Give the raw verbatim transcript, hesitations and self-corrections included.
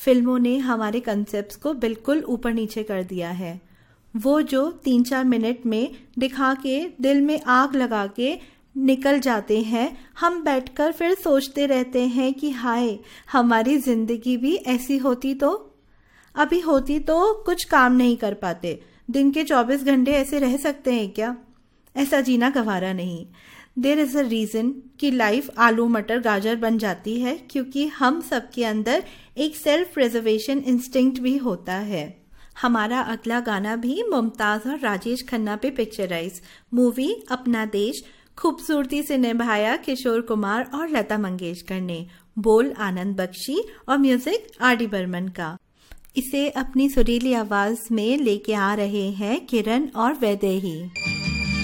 फिल्मों ने हमारे कंसेप्ट्स को बिल्कुल ऊपर नीचे कर दिया है। वो जो तीन चार मिनट में दिखा के दिल में आग लगा के निकल जाते हैं, हम बैठकर फिर सोचते रहते हैं कि हाय हमारी जिंदगी भी ऐसी होती तो अभी होती तो कुछ काम नहीं कर पाते। दिन के चौबीस घंटे ऐसे रह सकते हैं क्या? ऐसा जीना गवारा नहीं। देयर इज अ रीजन कि लाइफ आलू मटर गाजर बन जाती है, क्योंकि हम सबके अंदर एक सेल्फ प्रिजर्वेशन इंस्टिंक्ट भी होता है। हमारा अगला गाना भी मुमताज और राजेश खन्ना पे पिक्चराइज मूवी अपना देश खूबसूरती से निभाया किशोर कुमार और लता मंगेशकर ने। बोल आनंद बख्शी और म्यूजिक आर डी बर्मन का। इसे अपनी सुरीली आवाज में लेके आ रहे हैं किरण और वैदेही।